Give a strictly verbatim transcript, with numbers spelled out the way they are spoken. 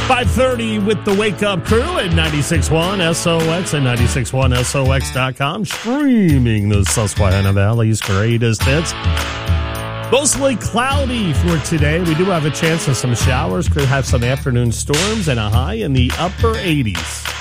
five thirty with the Wake Up Crew at ninety-six point one S O X and ninety-six point one S O X dot com. Streaming the Susquehanna Valley's greatest hits. Mostly cloudy for today. We do have a chance of some showers. Could have some afternoon storms and a high in the upper eighties.